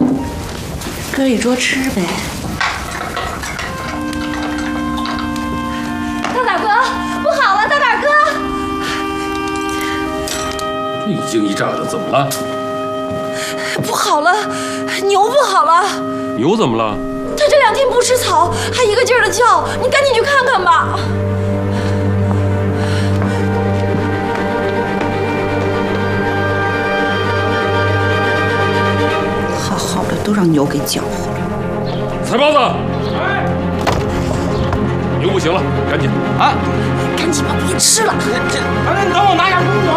搁一桌吃呗。大胆哥，不好了，大胆哥！ 一惊一乍的，怎么了？ 不好了，牛不好了。 牛怎么了？ 它这2天不吃草，还一个劲儿的叫，你赶紧去看看吧。好好的都让牛给搅和了。 菜包子，哎，牛不行了，赶紧啊！ 赶紧吧，别吃了。 你等我拿点东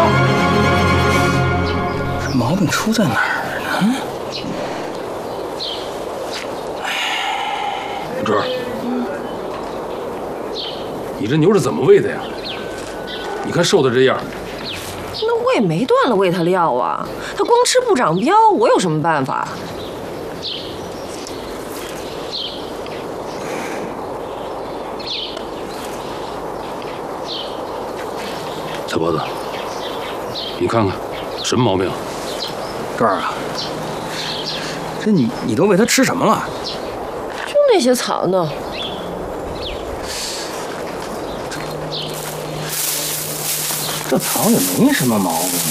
西。这毛病出在哪儿呢？ 五芝，你这牛是怎么喂的呀？你看瘦的这样。 那我也没断了喂它料啊，它光吃不长膘，我有什么办法？ 小包子，你看看，什么毛病？ 这儿啊，这你都喂它吃什么了？ 就那些草呢。 这草也没什么毛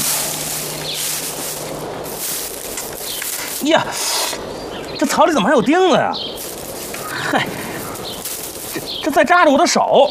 病。呀，这草里怎么还有钉子呀？嗨，这在扎着我的手。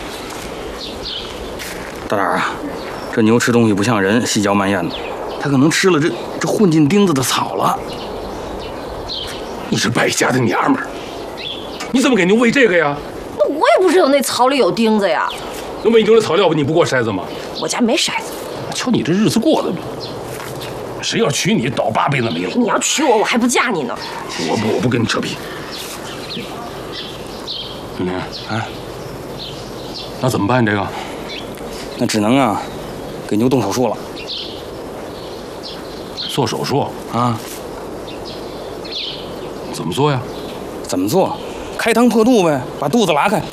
大胆啊，这牛吃东西不像人细嚼慢咽的，它可能吃了这混进钉子的草了。 你是败家的娘们儿，你怎么给牛喂这个呀？ 那我也不知道那草里有钉子呀。 那喂牛的草料不你不过筛子吗？ 我家没筛子。 瞧你这日子过的，谁要娶你倒8辈子霉了。 你要娶我，我还不嫁你呢。 我不跟你扯皮。兄弟， 啊， 那怎么办？这个？ 那只能啊，给牛动手术了。 做手术啊？ 怎么做呀？ 怎么做？开膛破肚呗，把肚子拉开，